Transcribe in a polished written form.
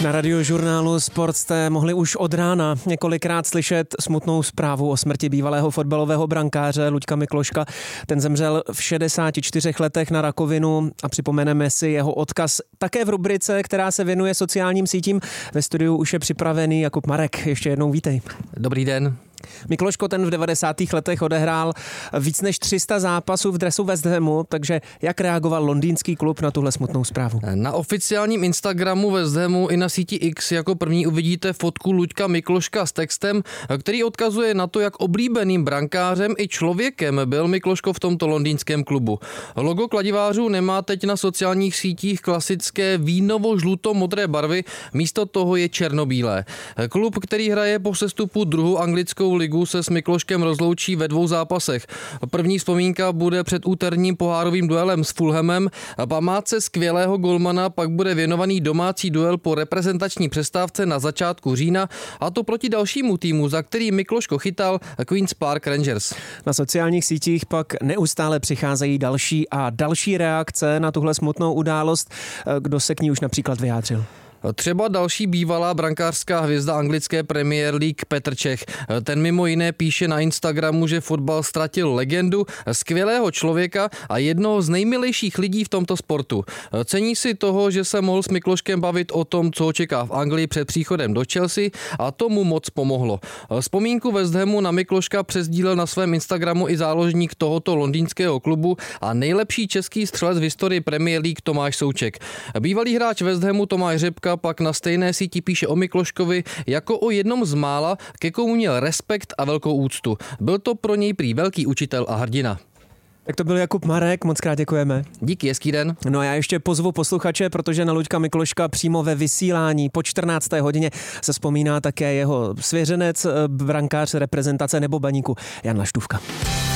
Na Radiožurnálu Sport jste mohli už od rána několikrát slyšet smutnou zprávu o smrti bývalého fotbalového brankáře Luďka Mikloška. Ten zemřel v 64 letech na rakovinu a připomeneme si jeho odkaz také v rubrice, která se věnuje sociálním sítím. Ve studiu už je připravený Jakub Marek. Ještě jednou vítej. Dobrý den. Mikloško ten v 90. letech odehrál víc než 300 zápasů v dresu West Hamu, takže jak reagoval londýnský klub na tuhle smutnou zprávu? Na oficiálním Instagramu West Hamu i na síti X jako první uvidíte fotku Luďka Mikloška s textem, který odkazuje na to, jak oblíbeným brankářem i člověkem byl Mikloško v tomto londýnském klubu. Logo kladivářů nemá teď na sociálních sítích klasické vínovo-žluto-modré barvy, místo toho je černobílé. Klub, který hraje po sestupu druhou anglickou ligu, se s Mikloškem rozloučí ve 2 zápasech. První vzpomínka bude před úterním pohárovým duelem s Fulhamem. Památce skvělého golmana pak bude věnovaný domácí duel po reprezentační přestávce na začátku října, a to proti dalšímu týmu, za který Mikloško chytal, Queen's Park Rangers. Na sociálních sítích pak neustále přicházejí další a další reakce na tuhle smutnou událost. Kdo se k ní už například vyjádřil? Třeba další bývalá brankářská hvězda anglické Premier League Petr Čech. Ten mimo jiné píše na Instagramu, že fotbal ztratil legendu, skvělého člověka a jednoho z nejmilejších lidí v tomto sportu. Cení si toho, že se mohl s Mikloškem bavit o tom, co ho čeká v Anglii před příchodem do Chelsea, a to mu moc pomohlo. Vzpomínku West Hamu na Mikloška přesdílel na svém Instagramu i záložník tohoto londýnského klubu a nejlepší český střelec v historii Premier League Tomáš Souček. Bývalý hráč West Hamu Tomáš Řepka pak na stejné síti píše o Mikloškovi jako o jednom z mála, ke komu měl respekt a velkou úctu. Byl to pro něj prý velký učitel a hrdina. Tak to byl Jakub Marek, moc krát děkujeme. Díky, hezký den. No a já ještě pozvu posluchače, protože na Luďka Mikloška přímo ve vysílání po 14. hodině se vzpomíná také jeho svěřenec, brankář reprezentace nebo baníku Jan Laštůvka.